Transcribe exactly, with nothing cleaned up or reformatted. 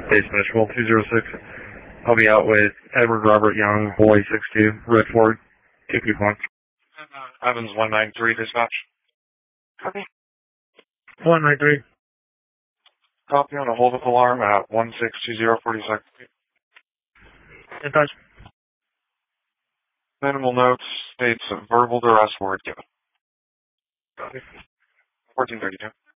Base Nashville two zero six. I'll be out with Edward Robert Young, boy six two, Red Ford, two two one. Evans one nine three, dispatch. Copy. one nine three. Copy on a hold-up alarm at one six two zero forty-second. In touch. Minimal notes states verbal duress word given. Copy. fourteen thirty-two.